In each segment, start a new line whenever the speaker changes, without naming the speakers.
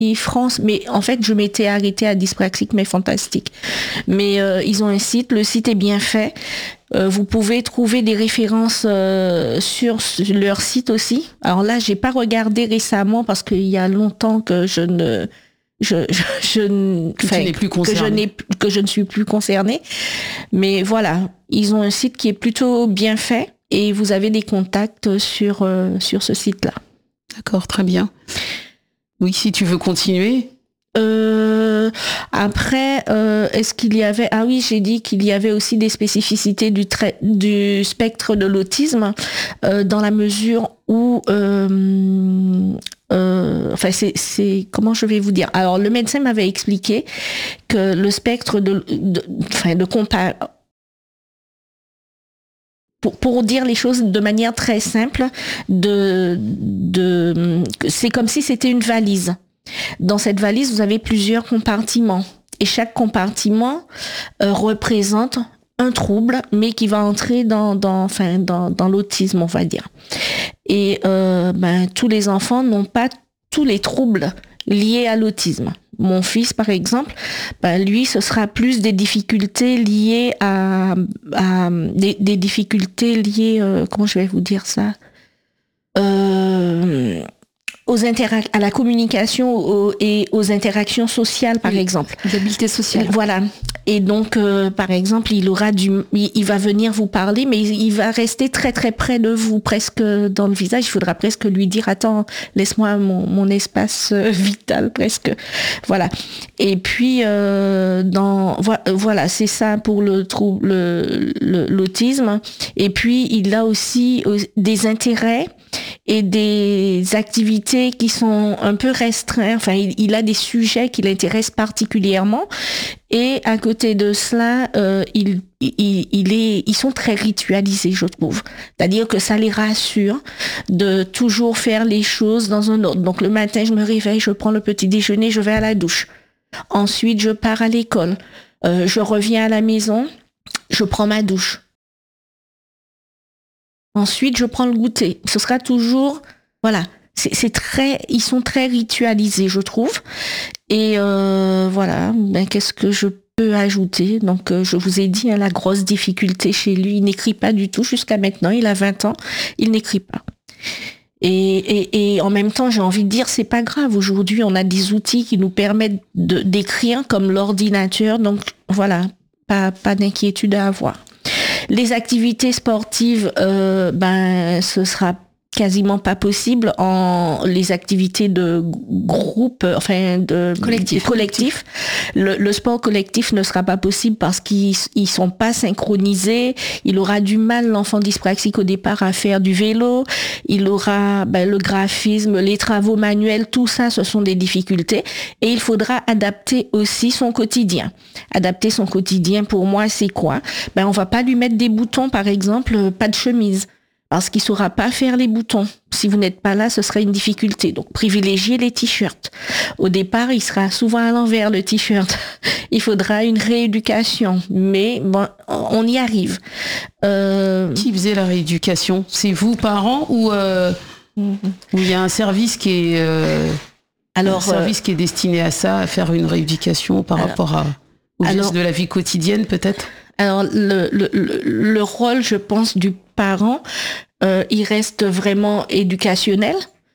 France, mais en fait, je m'étais arrêtée à dyspraxique, mais fantastique. Mais ils ont un site, le site est bien fait. Vous pouvez trouver des références sur leur site aussi. Alors là, j'ai pas regardé récemment parce qu'il y a longtemps que je ne suis plus concernée. Mais voilà, ils ont un site qui est plutôt bien fait et vous avez des contacts sur ce site-là.
D'accord, très bien. Oui, si tu veux continuer.
Après, est-ce qu'il y avait... Ah oui, j'ai dit qu'il y avait aussi des spécificités du spectre de l'autisme dans la mesure où... c'est comment je vais vous dire. Alors, le médecin m'avait expliqué que le spectre pour dire les choses de manière très simple, c'est comme si c'était une valise. Dans cette valise, vous avez plusieurs compartiments. Et chaque compartiment représente un trouble, mais qui va entrer dans l'autisme, on va dire. Et tous les enfants n'ont pas tous les troubles liés à l'autisme. Mon fils, par exemple, lui, ce sera plus des difficultés liées à des difficultés liées, comment je vais vous dire ça, à la communication et aux interactions sociales, par exemple.
Les habiletés sociales.
Voilà. Et donc, par exemple, il va venir vous parler, mais il va rester très très près de vous, presque dans le visage. Il faudra presque lui dire, attends, laisse-moi mon espace vital, presque. Voilà. Et puis, voilà, c'est ça pour l'autisme. Et puis, il a aussi des intérêts et des activités qui sont un peu restreints. Enfin, il a des sujets qui l'intéressent particulièrement. Et à côté de cela, ils sont très ritualisés, je trouve. C'est-à-dire que ça les rassure de toujours faire les choses dans un ordre. Donc le matin, je me réveille, je prends le petit déjeuner, je vais à la douche. Ensuite, je pars à l'école. Je reviens à la maison, je prends ma douche. Ensuite, je prends le goûter. Ce sera toujours, voilà, ils sont très ritualisés, je trouve. Et voilà, qu'est-ce que je peux ajouter? Donc, je vous ai dit, la grosse difficulté chez lui, il n'écrit pas du tout jusqu'à maintenant. Il a 20 ans, il n'écrit pas. Et en même temps, j'ai envie de dire, c'est pas grave. Aujourd'hui, on a des outils qui nous permettent d'écrire comme l'ordinateur. Donc, voilà, pas d'inquiétude à avoir. Les activités sportives, ce sera quasiment pas possible les activités de groupe, collectif. Le sport collectif ne sera pas possible parce qu'ils sont pas synchronisés. Il aura du mal, l'enfant dyspraxique au départ, à faire du vélo. Il aura le graphisme, les travaux manuels, tout ça, ce sont des difficultés. Et il faudra adapter aussi son quotidien. Adapter son quotidien, pour moi, c'est quoi? On va pas lui mettre des boutons, par exemple, pas de chemise. Parce qu'il ne saura pas faire les boutons. Si vous n'êtes pas là, ce sera une difficulté. Donc, privilégiez les t-shirts. Au départ, il sera souvent à l'envers, le t-shirt. Il faudra une rééducation. Mais bon, on y arrive.
Qui faisait la rééducation? C'est vous, parents, ou il y a un service qui est... service qui est destiné à ça, à faire une rééducation par rapport aux gestes de la vie quotidienne, peut-être?
Alors, le rôle, je pense, du parent, il reste vraiment éducationnel.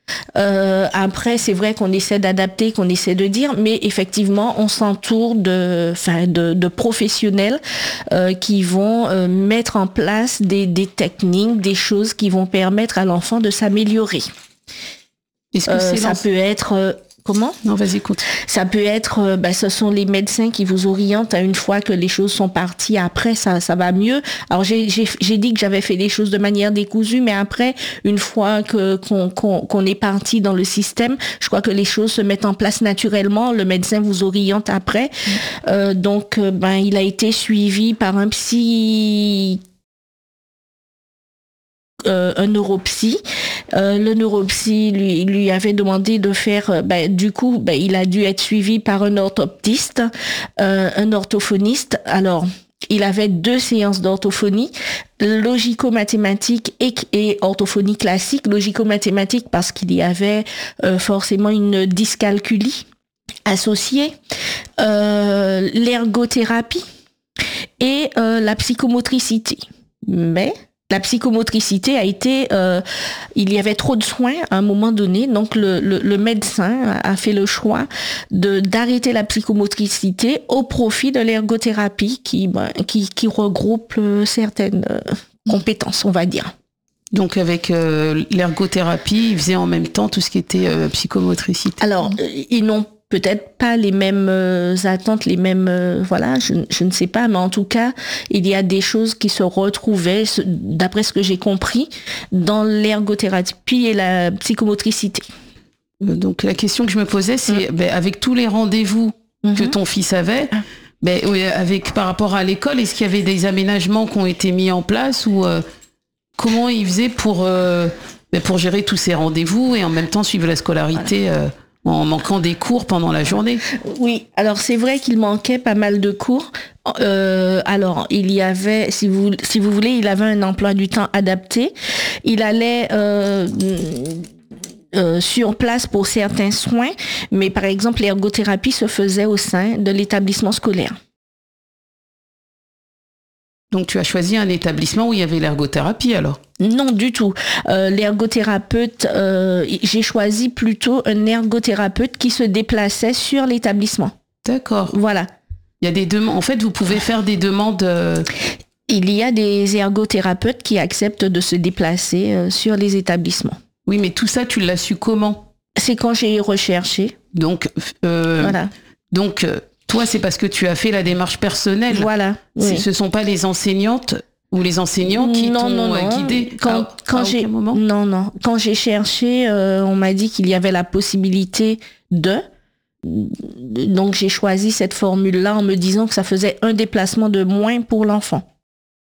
Après, c'est vrai qu'on essaie d'adapter, qu'on essaie de dire, mais effectivement, on s'entoure de professionnels qui vont mettre en place des techniques, des choses qui vont permettre à l'enfant de s'améliorer.
Est-ce que
ça peut être... Comment?
Non, vas-y, continue.
Ça peut être, ce sont les médecins qui vous orientent une fois que les choses sont parties. Après, ça va mieux. Alors, j'ai dit que j'avais fait les choses de manière décousue, mais après, une fois qu'on est parti dans le système, je crois que les choses se mettent en place naturellement. Le médecin vous oriente après. Donc, il a été suivi par un psy. Un neuropsy. Le neuropsy lui avait demandé de faire, il a dû être suivi par un orthoptiste, un orthophoniste. Alors, il avait 2 séances d'orthophonie, logico-mathématique et orthophonie classique. Logico-mathématique parce qu'il y avait forcément une dyscalculie. associé l'ergothérapie et la psychomotricité. Mais la psychomotricité a été, il y avait trop de soins à un moment donné, donc le médecin a fait le choix d'arrêter la psychomotricité au profit de l'ergothérapie qui regroupe certaines compétences, on va dire.
Donc avec l'ergothérapie, ils faisaient en même temps tout ce qui était psychomotricité.
Alors, ils n'ont peut-être pas les mêmes attentes, les mêmes... voilà, je ne sais pas, mais en tout cas, il y a des choses qui se retrouvaient, d'après ce que j'ai compris, dans l'ergothérapie et la psychomotricité.
Donc la question que je me posais, c'est avec tous les rendez-vous que ton fils avait, par rapport à l'école, est-ce qu'il y avait des aménagements qui ont été mis en place ou comment il faisait pour gérer tous ces rendez-vous et en même temps suivre la scolarité en manquant des cours pendant la journée?
Oui, alors c'est vrai qu'il manquait pas mal de cours. Alors, il y avait, si vous voulez, il avait un emploi du temps adapté. Il allait sur place pour certains soins, mais par exemple, l'ergothérapie se faisait au sein de l'établissement scolaire.
Donc tu as choisi un établissement où il y avait l'ergothérapie alors?
Non, du tout. L'ergothérapeute, j'ai choisi plutôt un ergothérapeute qui se déplaçait sur l'établissement.
D'accord.
Voilà.
Il y a des demandes. En fait, vous pouvez faire des demandes.
Il y a des ergothérapeutes qui acceptent de se déplacer sur les établissements.
Oui, mais tout ça, tu l'as su comment?
C'est quand j'ai recherché.
Donc,
voilà.
Donc, toi, c'est parce que tu as fait la démarche personnelle.
Voilà. Oui.
Ce ne sont pas les enseignantes ou les enseignants qui t'ont guidé
quand j'ai cherché, on m'a dit qu'il y avait la possibilité de. Donc, j'ai choisi cette formule-là en me disant que ça faisait un déplacement de moins pour l'enfant.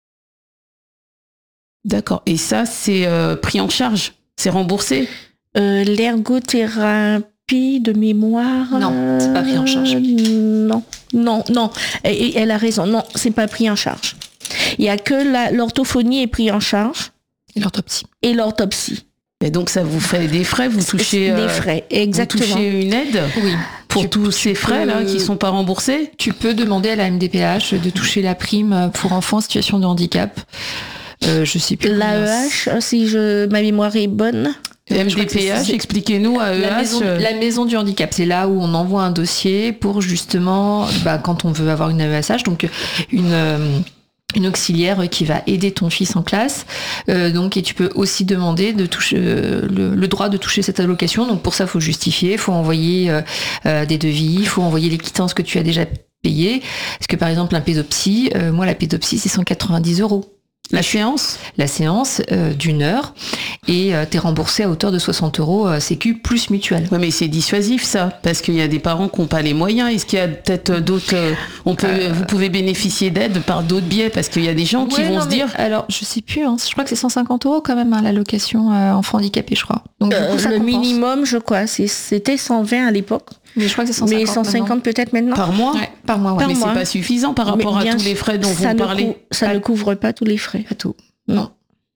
D'accord. Et ça, c'est pris en charge? C'est remboursé?
L'ergothérapie de mémoire...
Non, c'est pas pris en charge.
Non. Elle a raison. Non, c'est pas pris en charge. Il y a que l'orthophonie est pris en charge. Et l'orthopsie.
Et donc, ça vous fait des frais? Vous touchez...
des frais, exactement.
Vous touchez une aide?
Oui.
Pour tous ces frais-là qui ne sont pas remboursés?
Tu peux demander à la MDPH de toucher la prime pour enfants en situation de handicap. Je sais plus.
L'AEH, si ma mémoire est bonne.
MDPH, expliquez-nous AEH.
La maison du handicap, c'est là où on envoie un dossier pour justement, quand on veut avoir une AESH, donc une auxiliaire qui va aider ton fils en classe. Et tu peux aussi demander de toucher le droit de toucher cette allocation. Donc pour ça, il faut justifier, il faut envoyer des devis, il faut envoyer les quittances que tu as déjà payées. Parce que par exemple, la pédopsie, la pédopsie, c'est 190 €.
La séance
d'1 heure et t'es remboursé à hauteur de 60 € Sécu plus mutuelle.
Oui, mais c'est dissuasif ça, parce qu'il y a des parents qui n'ont pas les moyens. Est-ce qu'il y a peut-être d'autres... vous pouvez bénéficier d'aide par d'autres biais, parce qu'il y a des gens qui vont se dire...
Alors, je sais plus, je crois que c'est 150 € quand même, l'allocation enfant handicapé, je crois. Donc, du coup, ça
le
compense.
Minimum, je crois, c'était 120 à l'époque.
Mais je crois que c'est 150.
Mais 150 peut-être maintenant.
Par mois?
Ouais, par mois, ouais.
Mais c'est pas suffisant par rapport à tous les frais dont vous parlez.
Ça ne couvre pas tous les frais.
Pas tout.
Non.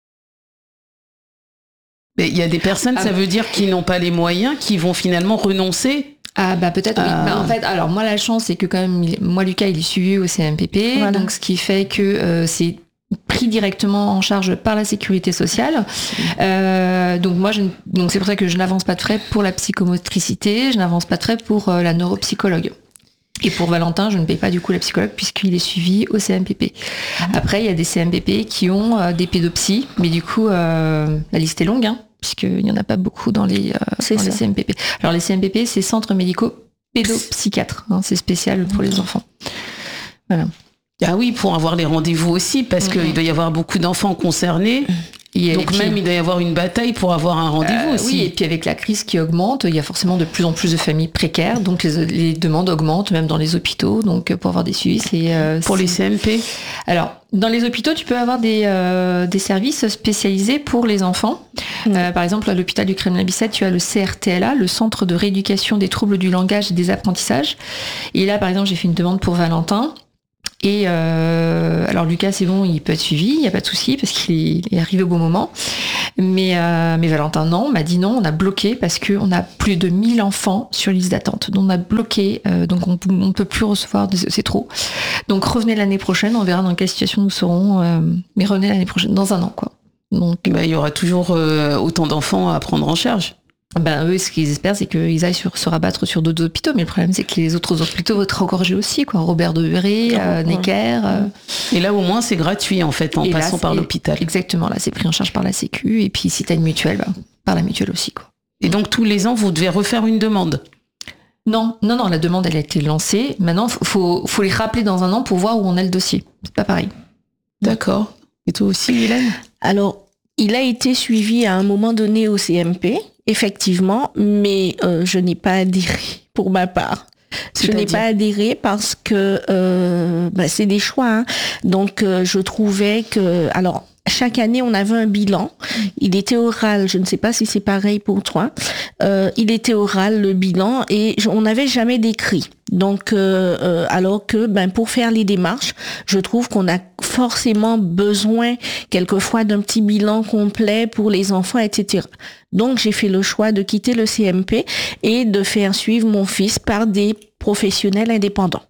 Mais il y a des personnes, ça veut dire qu'ils n'ont pas les moyens, qui vont finalement renoncer.
Ah peut-être oui. En fait, alors moi la chance c'est que quand même Lucas il est suivi au CMPP, voilà. Donc ce qui fait que c'est pris directement en charge par la sécurité sociale. Donc c'est pour ça que je n'avance pas de frais pour la psychomotricité, je n'avance pas de frais pour la neuropsychologue. Et pour Valentin, je ne paye pas du coup la psychologue puisqu'il est suivi au CMPP. Après, il y a des CMPP qui ont des pédopsies, mais du coup, la liste est longue, puisqu'il n'y en a pas beaucoup dans les CMPP. Alors les CMPP, c'est centres médicaux pédopsychiatres, c'est spécial pour les enfants. Voilà.
Ah oui, pour avoir les rendez-vous aussi, parce qu'il doit y avoir beaucoup d'enfants concernés. Donc même il doit y avoir une bataille pour avoir un rendez-vous aussi.
Oui, et puis avec la crise qui augmente, il y a forcément de plus en plus de familles précaires, donc les demandes augmentent même dans les hôpitaux, donc pour avoir des suivis,
pour les CMP.
Alors dans les hôpitaux, tu peux avoir des services spécialisés pour les enfants. Par exemple, à l'hôpital du Kremlin-Bicêtre, tu as le CRTLA, le Centre de rééducation des troubles du langage et des apprentissages. Et là, par exemple, j'ai fait une demande pour Valentin. Et alors Lucas, c'est bon, il peut être suivi, il n'y a pas de souci parce qu'il est arrivé au bon moment. Mais Valentin, non, m'a dit non, on a bloqué parce qu'on a plus de 1000 enfants sur liste d'attente. Donc on a bloqué, donc on ne peut plus recevoir, c'est trop. Donc revenez l'année prochaine, on verra dans quelle situation nous serons. Mais revenez l'année prochaine, dans un an, quoi. Donc
il y aura toujours autant d'enfants à prendre en charge.
Eux, ce qu'ils espèrent, c'est qu'ils aillent se rabattre sur d'autres hôpitaux. Mais le problème, c'est que les autres hôpitaux vont être engorgés aussi, quoi. Robert Devereux, Necker.
Et là, au moins, c'est gratuit, en fait, en passant par l'hôpital.
Exactement, là, c'est pris en charge par la Sécu. Et puis, si t'as une mutuelle, par la mutuelle aussi, quoi.
Et donc, tous les ans, vous devez refaire une demande?
Non, la demande, elle a été lancée. Maintenant, faut les rappeler dans un an pour voir où on a le dossier. C'est pas pareil.
D'accord. Et toi aussi, Mylène?
Alors, il a été suivi à un moment donné au CMP, effectivement, mais je n'ai pas adhéré pour ma part. Je n'ai pas adhéré parce que c'est des choix. Hein. Donc, je trouvais que... Alors, chaque année, on avait un bilan. Il était oral. Je ne sais pas si c'est pareil pour toi. Il était oral, le bilan, et on n'avait jamais d'écrit. Donc, alors que, pour faire les démarches, je trouve qu'on a forcément besoin, quelquefois, d'un petit bilan complet pour les enfants, etc. Donc, j'ai fait le choix de quitter le CMP et de faire suivre mon fils par des professionnels indépendants.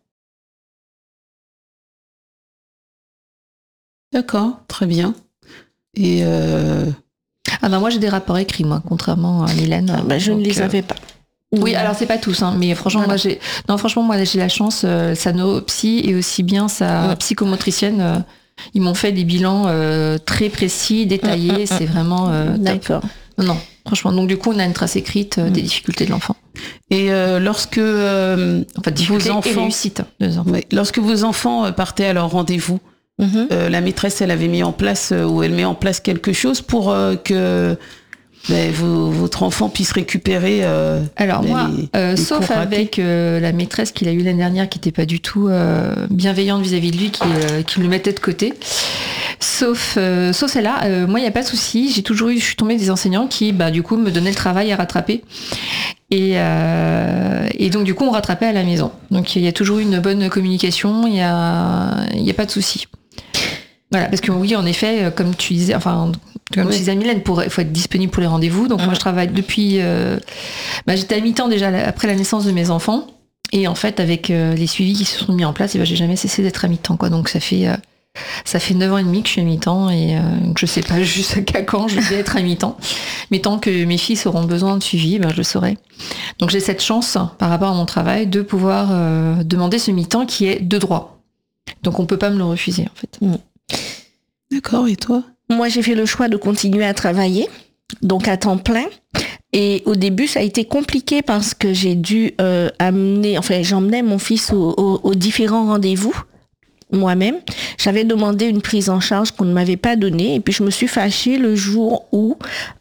D'accord, très bien. Et
moi j'ai des rapports écrits, moi, contrairement à Mylène.
Je ne les avais pas.
Oui, alors c'est pas tous, hein, mais franchement, moi j'ai la chance, sa psy et aussi bien sa psychomotricienne, ils m'ont fait des bilans très précis, détaillés, c'est vraiment
d'accord.
Non, franchement, donc du coup on a une trace écrite des difficultés de l'enfant.
Et lorsque
vos enfants, et réussite des enfants.
Ouais, lorsque vos enfants partaient à leur rendez-vous, la maîtresse, elle avait mis en place, ou elle met en place quelque chose pour que votre enfant puisse récupérer
sauf avec la maîtresse qu'il a eue l'année dernière, qui n'était pas du tout bienveillante vis-à-vis de lui, qui le mettait de côté. Sauf celle-là, moi il n'y a pas de souci. Je suis tombée des enseignants qui du coup me donnaient le travail à rattraper. Et donc du coup on rattrapait à la maison. Donc il y a toujours une bonne communication, il y a pas de souci. Voilà, parce que oui, en effet, comme tu disais, tu disais Mylène, il faut être disponible pour les rendez-vous. Donc moi je travaille depuis... j'étais à mi-temps déjà après la naissance de mes enfants. Et en fait, avec les suivis qui se sont mis en place, j'ai jamais cessé d'être à mi-temps, quoi. Donc ça fait 9 ans et demi que je suis à mi-temps et je sais pas jusqu'à quand je vais être à mi-temps. Mais tant que mes filles auront besoin de suivi, je le saurai. Donc j'ai cette chance, par rapport à mon travail, de pouvoir demander ce mi-temps qui est de droit. Donc on peut pas me le refuser, en fait.
D'accord, et toi? Moi,
j'ai fait le choix de continuer à travailler, donc à temps plein. Et au début, ça a été compliqué parce que j'ai dû j'emmenais mon fils aux différents rendez-vous. Moi-même, j'avais demandé une prise en charge qu'on ne m'avait pas donnée et puis je me suis fâchée le jour où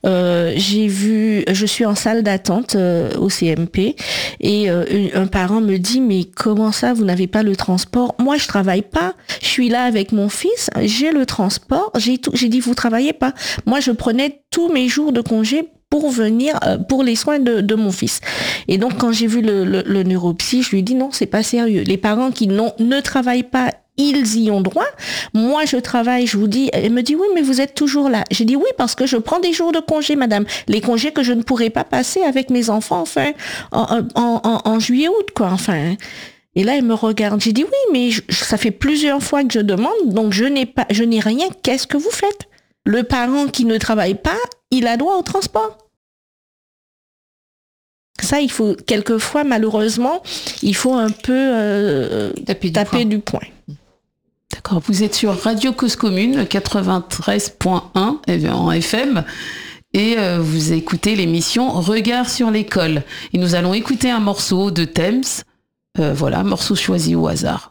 je suis en salle d'attente au CMP et un parent me dit mais comment ça vous n'avez pas le transport? Moi je travaille pas, je suis là avec mon fils, j'ai le transport, j'ai dit vous travaillez pas. Moi je prenais tous mes jours de congé pour venir pour les soins de mon fils. Et donc quand j'ai vu le neuropsy, je lui ai dit non, c'est pas sérieux. Les parents qui ne travaillent pas, ils y ont droit. Moi, je travaille, je vous dis, elle me dit oui, mais vous êtes toujours là. J'ai dit oui, parce que je prends des jours de congé, madame. Les congés que je ne pourrais pas passer avec mes enfants, en juillet, août, quoi, Et là, elle me regarde. J'ai dit oui, mais ça fait plusieurs fois que je demande, donc je n'ai rien. Qu'est-ce que vous faites? Le parent qui ne travaille pas, il a droit au transport. Ça, il faut, quelquefois, malheureusement, il faut un peu taper du poing.
D'accord, vous êtes sur Radio Cause Commune, 93.1 en FM, et vous écoutez l'émission Regard sur l'école. Et nous allons écouter un morceau de Thames, morceau choisi au hasard.